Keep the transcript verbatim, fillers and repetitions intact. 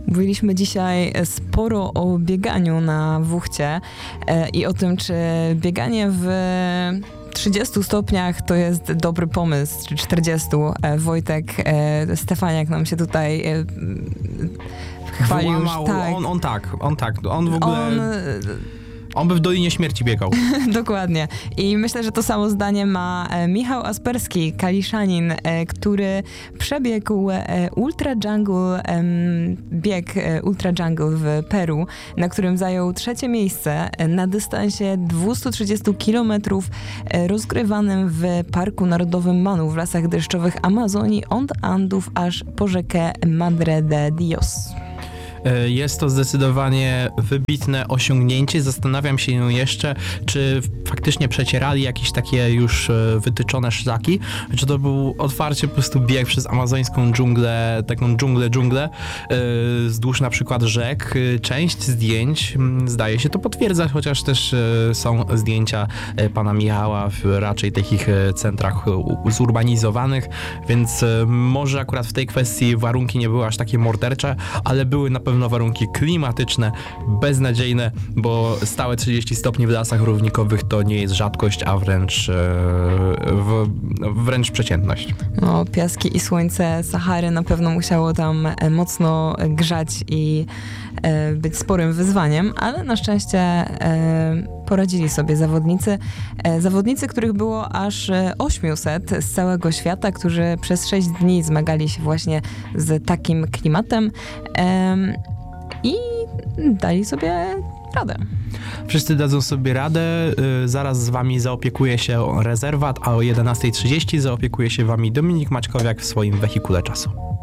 Mówiliśmy dzisiaj sporo o bieganiu na Wuchcie e, i o tym, czy bieganie w trzydziestu stopniach to jest dobry pomysł, czy czterdziestu. E, Wojtek e, Stefaniak nam się tutaj e, chwalił. Wyłamał, tak. On, on tak, on tak, on w ogóle... On, On by w Dolinie Śmierci biegał. Dokładnie. I myślę, że to samo zdanie ma e, Michał Asperski, kaliszanin, e, który przebiegł e, Ultra Jungle, em, bieg e, Ultra Jungle w Peru, na którym zajął trzecie miejsce e, na dystansie dwieście trzydzieści kilometrów e, rozgrywanym w Parku Narodowym Manu w lasach deszczowych Amazonii od Andów aż po rzekę Madre de Dios. Jest to zdecydowanie wybitne osiągnięcie. Zastanawiam się jeszcze, czy faktycznie przecierali jakieś takie już wytyczone szlaki, czy to był otwarcie po prostu bieg przez amazońską dżunglę, taką dżunglę, dżunglę, wzdłuż na przykład rzek. Część zdjęć, zdaje się, to potwierdza, chociaż też są zdjęcia pana Michała w raczej takich centrach zurbanizowanych, więc może akurat w tej kwestii warunki nie były aż takie mordercze, ale były na pewno pewno warunki klimatyczne beznadziejne, bo stałe trzydzieści stopni w lasach równikowych to nie jest rzadkość, a wręcz e, w, wręcz przeciętność. No, piaski i słońce Sahary na pewno musiało tam mocno grzać i e, być sporym wyzwaniem, ale na szczęście e, poradzili sobie zawodnicy. E, zawodnicy, których było aż osiemset z całego świata, którzy przez sześć dni zmagali się właśnie z takim klimatem e, i dali sobie radę. Wszyscy dadzą sobie radę. Zaraz z wami zaopiekuje się rezerwat, a o jedenasta trzydzieści zaopiekuje się wami Dominik Maćkowiak w swoim wehikule czasu.